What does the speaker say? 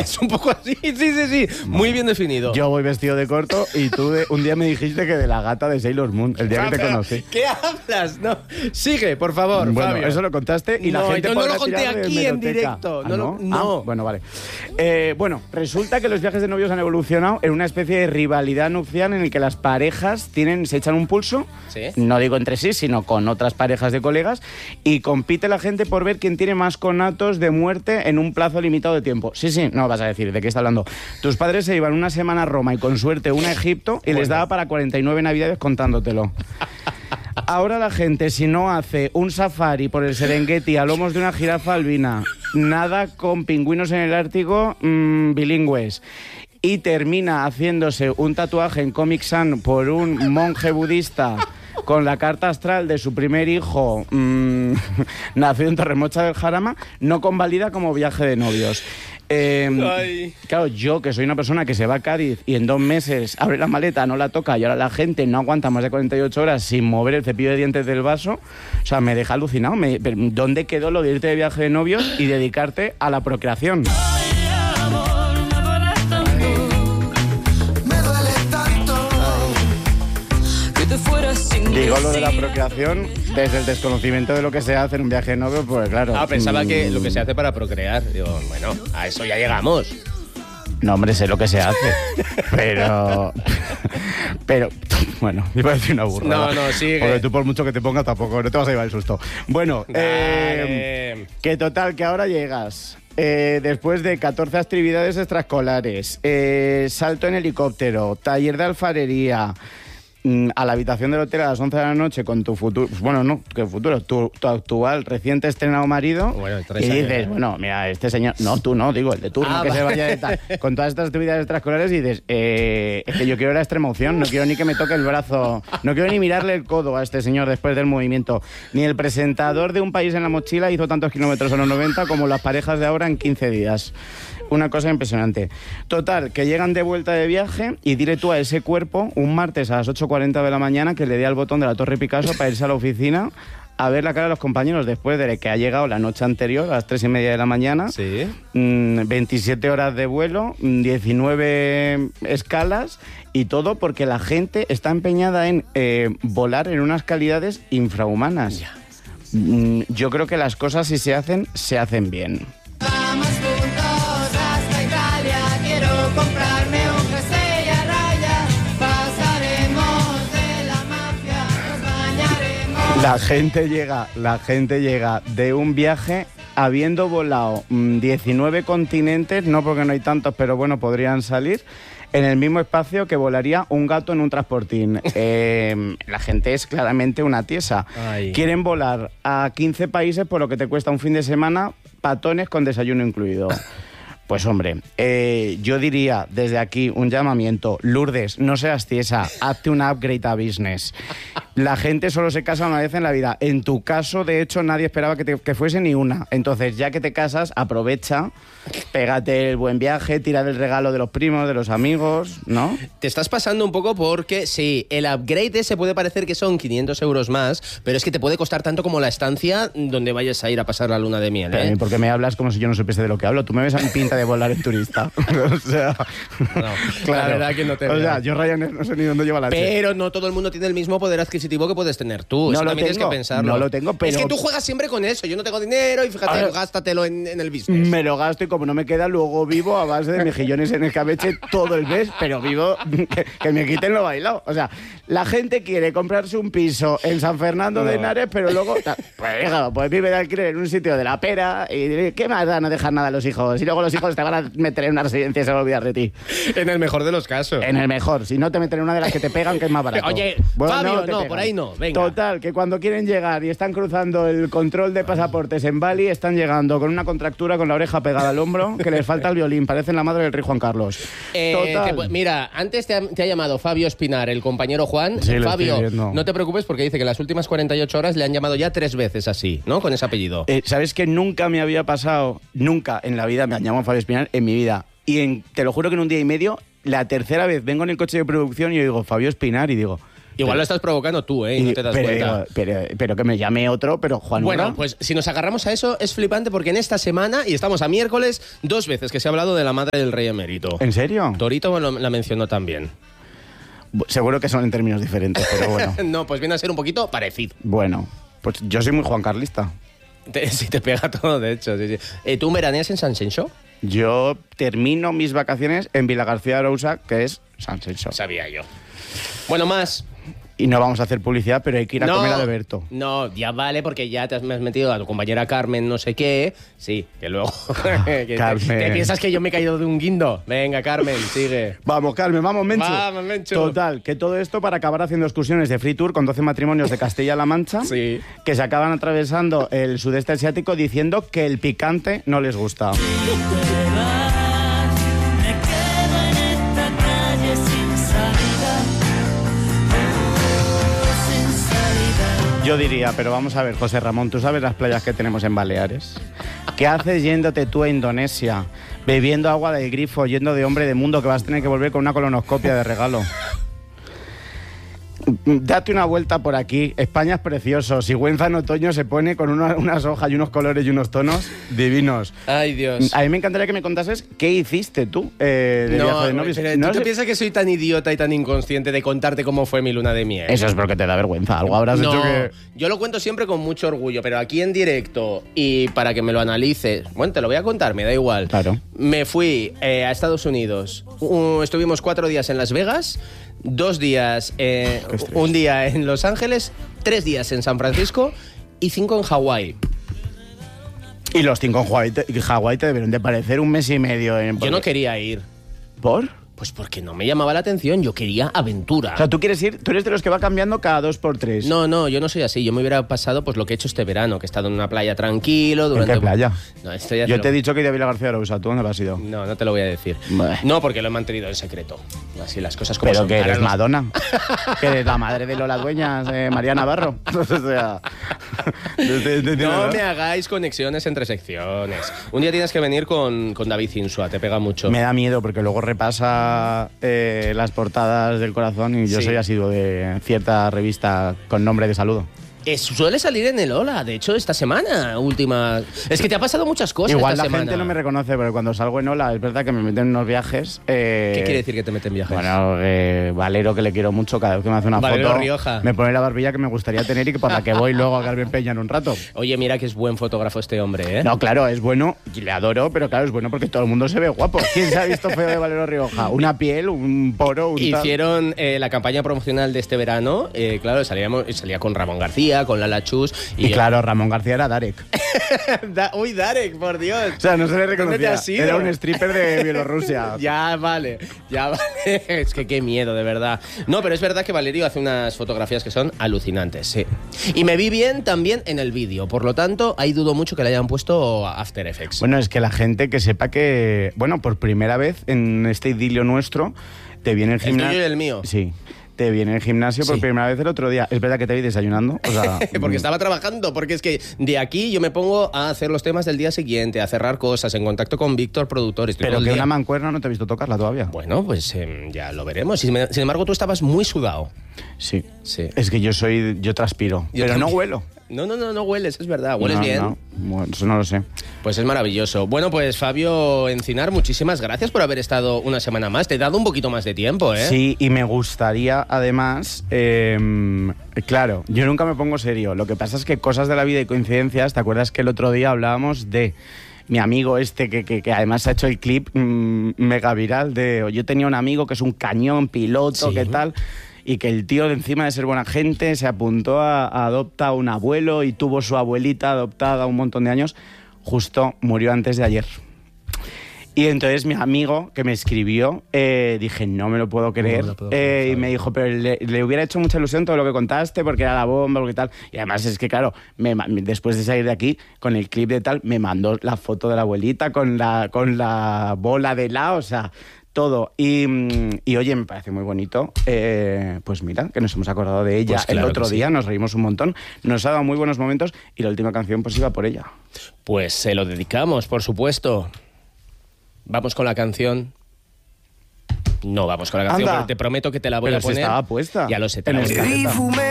Es un poco así, sí. Muy bien definido. Yo voy vestido de corto y tú un día me dijiste que de la gata de Sailor Moon, el día que te conocí. ¿Qué hablas? No. Sigue, por favor, bueno, Fabio. Eso lo contaste y la gente no lo conté tirar de aquí en hemeroteca. directo. No. Bueno, vale. Bueno, resulta que los viajes de novios han evolucionado en una especie de rivalidad nupcial en el que las parejas se echan un pulso, ¿sí? No digo entre sí, sino con otras parejas de colegas, y compite la gente por ver quién tiene más conatos de muerte en un plazo limitado de tiempo. Sí, no vas a decir, ¿de qué está hablando? Tus padres se iban una semana a Roma y con suerte una a Egipto y les daba para 49 navidades contándotelo. Ahora la gente, si no hace un safari por el Serengeti a lomos de una jirafa albina, nada con pingüinos en el Ártico bilingües, y termina haciéndose un tatuaje en Comic Sans por un monje budista con la carta astral de su primer hijo nacido en Torremocha del Jarama, no convalida como viaje de novios. Claro, yo que soy una persona que se va a Cádiz y en 2 meses abre la maleta, no la toca, y ahora la gente no aguanta más de 48 horas sin mover el cepillo de dientes del vaso, o sea, me deja alucinado. ¿Dónde quedó lo de irte de viaje de novios y dedicarte a la procreación? Digo lo de la procreación desde el desconocimiento de lo que se hace en un viaje de novio, pues claro. Pensaba que lo que se hace para procrear. Digo, bueno, a eso ya llegamos. No, hombre, sé lo que se hace, pero, bueno, iba a decir una burrada. No, sigue. Porque tú por mucho que te pongas tampoco, no te vas a llevar el susto. Bueno, que total, que ahora llegas. Después de 14 actividades extraescolares, salto en helicóptero, taller de alfarería, a la habitación del hotel a las 11 de la noche con tu futuro, bueno, no, que futuro, tu actual reciente estrenado marido, bueno, y dices, bueno, mira, este señor, no, tú no, digo, el de turno, que se vaya de tal, con todas estas actividades extraescolares, y dices, es que yo quiero la extrema opción, no quiero ni que me toque el brazo, no quiero ni mirarle el codo a este señor después del movimiento, ni el presentador de Un país en la mochila hizo tantos kilómetros a los 90 como las parejas de ahora en 15 días. Una cosa impresionante. Total, que llegan de vuelta de viaje y dile tú a ese cuerpo un martes a las 8:40 de la mañana que le dé al botón de la Torre Picasso para irse a la oficina a ver la cara de los compañeros después de que ha llegado la noche anterior a las 3:30 de la mañana. Sí. 27 horas de vuelo, 19 escalas y todo porque la gente está empeñada en volar en unas calidades infrahumanas. Ya. Yo creo que las cosas si se hacen bien. Comprarme un jersey a raya, pasaremos de la mafia, nos bañaremos. La gente llega de un viaje habiendo volado 19 continentes, no porque no hay tantos, pero bueno, podrían salir, en el mismo espacio que volaría un gato en un transportín. La gente es claramente una tiesa. Ay. Quieren volar a 15 países por lo que te cuesta un fin de semana, patones con desayuno incluido. Pues hombre, yo diría desde aquí un llamamiento. Lourdes, no seas tiesa, hazte un upgrade a business. La gente solo se casa una vez en la vida. En tu caso, de hecho, nadie esperaba que fuese ni una. Entonces, ya que te casas, aprovecha, pégate el buen viaje, tira del regalo de los primos, de los amigos, ¿no? Te estás pasando un poco porque, sí, el upgrade ese puede parecer que son 500 euros más, pero es que te puede costar tanto como la estancia donde vayas a ir a pasar la luna de miel, ¿eh? Pero, ¿por qué me hablas como si yo no supiese de lo que hablo? Tú me ves a mi pinta de volar en turista. O sea, No, claro, la verdad que no te o veo. sea, yo Ryanair no sé ni dónde lleva la Pero no todo el mundo tiene el mismo poder adquisitivo que puedes tener tú. No Eso lo también tienes tengo, que pensarlo. no lo tengo, pero... Es que tú juegas siempre con eso. Yo no tengo dinero y fíjate, gástatelo en el business. Me lo gasto y como no me queda, luego vivo a base de mejillones en escabeche todo el mes, pero vivo que me quiten lo bailado. O sea, la gente quiere comprarse un piso en San Fernando de Henares, pero luego, pues vive de alquiler en un sitio de la pera y ¿qué más da no dejar nada a los hijos? Y luego los hijos te van a meter en una residencia y se van a olvidar de ti. En el mejor de los casos. En el mejor, si no te meten en una de las que te pegan, que es más barato. Oye, Bueno, Fabio, te no, pegan. por ahí no, venga. Total, que cuando quieren llegar y están cruzando el control de pasaportes en Bali, están llegando con una contractura con la oreja pegada al hombro, que les falta el violín, parecen la madre del rey Juan Carlos. Total. Mira, antes te ha llamado Fabio Espinar, el compañero Juan. Sí, lo Fabio, estoy viendo. no te preocupes porque dice que las últimas 48 horas le han llamado ya 3 veces así, ¿no? Con ese apellido. ¿Sabes que nunca me había pasado, nunca en la vida me han llamado Fabio Espinar en mi vida? Y te lo juro que en un día y medio, la tercera vez vengo en el coche de producción y yo digo, Fabio Espinar, y digo, Igual lo estás provocando tú, ¿eh? Y no te das cuenta. Pero que me llame otro, pero Juan Bueno, Urra. pues si nos agarramos a eso es flipante porque en esta semana, y estamos a miércoles, 2 veces que se ha hablado de la madre del rey emérito. ¿En serio? Torito la mencionó también. Seguro que son en términos diferentes, pero bueno. No, pues viene a ser un poquito parecido. Bueno, pues yo soy muy Juan Carlista. Sí, te pega todo, de hecho. Sí, sí. ¿Tú veraneas en San Xenxo? Yo termino mis vacaciones en Vila García de Arousa, que es San Xenxo. Sabía yo. Bueno, más. Y no vamos a hacer publicidad, pero hay que ir a comer a Beberto. No, ya vale, porque ya me has metido a tu compañera Carmen no sé qué. Sí, que luego... Carmen. ¿Te piensas que yo me he caído de un guindo? Venga, Carmen, sigue. Vamos, Carmen, vamos, Menchu. Vamos, Menchu. Total, que todo esto para acabar haciendo excursiones de free tour con 12 matrimonios de Castilla-La Mancha, Sí. que se acaban atravesando el sudeste asiático diciendo que el picante no les gusta. Me quedo en esta calle sin salida, sin salida. Yo diría, pero vamos a ver, José Ramón, ¿tú sabes las playas que tenemos en Baleares? ¿Qué haces yéndote tú a Indonesia, bebiendo agua del grifo, yendo de hombre de mundo que vas a tener que volver con una colonoscopia de regalo? Date una vuelta por aquí. España es precioso. Sigüenza en otoño se pone con unas hojas y unos colores y unos tonos divinos. Ay, Dios. A mí me encantaría que me contases qué hiciste tú de viaje de novios. pero No ¿tú te sé- piensas que soy tan idiota y tan inconsciente de contarte cómo fue mi luna de miel? Eso es porque te da vergüenza. Algo habrás No, hecho que... yo lo cuento siempre con mucho orgullo, pero aquí en directo y para que me lo analices, bueno, te lo voy a contar, me da igual. Claro. Me fui a Estados Unidos, estuvimos 4 días en Las Vegas, 2 días, estrés. un día en Los Ángeles, 3 días en San Francisco y 5 en Hawái. Y los 5 en Hawái te debieron de parecer un mes y medio. Yo no quería ir, ¿Por? pues porque no me llamaba la atención, yo quería aventura. O sea, tú quieres ir, tú eres de los que va cambiando cada 2 por 3. No, yo no soy así. Yo me hubiera pasado pues lo que he hecho este verano, que he estado en una playa tranquilo durante... qué playa? No, esto ya Yo te he lo- dicho que ir a Vila García de Arousa. ¿Tú dónde has ido? No, no te lo voy a decir. Bah. No, porque lo he mantenido en secreto. Así las cosas como Pero son. que Para eres los- Madonna. Que eres la madre de Lola Dueñas, María Navarro. O sea... No me hagáis conexiones entre secciones. Un día tienes que venir con David Insua, te pega mucho. Me da miedo porque luego repasa las portadas del corazón y yo Sí. soy asiduo de cierta revista con nombre de saludo. Suele salir en el Hola, de hecho, esta semana última. Es que te ha pasado muchas cosas Igual esta la semana. gente no me reconoce, pero cuando salgo en Ola es verdad que me meten en unos viajes. ¿Qué quiere decir que te meten viajes? Bueno, Valero, que le quiero mucho, cada vez que me hace una Valero foto, Rioja. me pone la barbilla que me gustaría tener y que por la que voy luego a Carmen Peña en un rato. Oye, mira que es buen fotógrafo este hombre, ¿eh? No, claro, es bueno, y le adoro, pero claro, es bueno porque todo el mundo se ve guapo. ¿Quién se ha visto feo de Valero Rioja? Una piel, un poro, un tal. Hicieron la campaña promocional de este verano, claro, salía con Ramón García, con Lala Chus. Y claro, Ramón García era Darek. Uy, Darek, por Dios. O sea, no se le ¿Dónde te reconocía. has ido? Era un stripper de Bielorrusia. Ya vale. Es que qué miedo, de verdad. No, pero es verdad que Valerio hace unas fotografías que son alucinantes, sí. Y me vi bien también en el vídeo, por lo tanto, ahí dudo mucho que le hayan puesto After Effects. Bueno, es que la gente que sepa que, bueno, por primera vez en este idilio nuestro, te viene el ¿El gimnasio. tuyo y el mío? Sí. Te viene el gimnasio por Sí. primera vez el otro día. Es verdad que te vi desayunando. O sea, Porque estaba trabajando, porque es que de aquí yo me pongo a hacer los temas del día siguiente, a cerrar cosas, en contacto con Víctor, productor. Estoy Pero todo el que día. una mancuerna no te he visto tocarla todavía. Bueno, pues ya lo veremos. Sin embargo, tú estabas muy sudado. Sí. Sí. Es que yo transpiro. Yo pero no también. huelo. No hueles, es verdad. ¿Hueles No, bien? no. Bueno, eso no lo sé. Pues es maravilloso. Bueno, pues Fabio Encinar, muchísimas gracias por haber estado una semana más. Te he dado un poquito más de tiempo, ¿eh? Sí, y me gustaría, además, claro, yo nunca me pongo serio. Lo que pasa es que cosas de la vida y coincidencias, ¿te acuerdas que el otro día hablábamos de mi amigo este que además ha hecho el clip mega viral de yo tenía un amigo que es un cañón piloto, Sí. ¿qué tal? Y que el tío, de encima de ser buena gente, se apuntó a adoptar a un abuelo y tuvo su abuelita adoptada un montón de años. Justo murió antes de ayer. Y entonces mi amigo que me escribió, dije, no me lo puedo creer. No me lo puedo creer, Y Fabio. me dijo, pero le hubiera hecho mucha ilusión todo lo que contaste porque era la bomba, porque tal. Y además es que, claro, después de salir de aquí, con el clip de tal, me mandó la foto de la abuelita con la bola de helado, o sea, todo. Y oye, me parece muy bonito. Pues mira, que nos hemos acordado de ella Pues claro el otro que sí. día, nos reímos un montón, nos ha dado muy buenos momentos y la última canción pues iba por ella. Pues se lo dedicamos, por supuesto. Vamos con la canción. No vamos con la canción, Anda. pero te prometo que te la voy Pero a si poner. estaba puesta. Ya lo sé, te En la el voy a poner. escaleta.